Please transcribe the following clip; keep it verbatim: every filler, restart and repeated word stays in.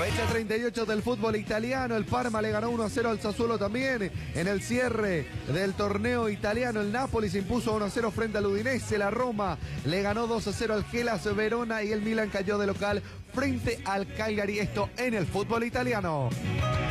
Fecha treinta y ocho del fútbol italiano. El Parma le ganó uno a cero al Sassuolo también. En el cierre del torneo italiano, el Napoli se impuso uno a cero frente al Udinese. La Roma le ganó dos a cero al Hellas Verona y el Milan cayó de local frente al Cagliari. Esto en el fútbol italiano.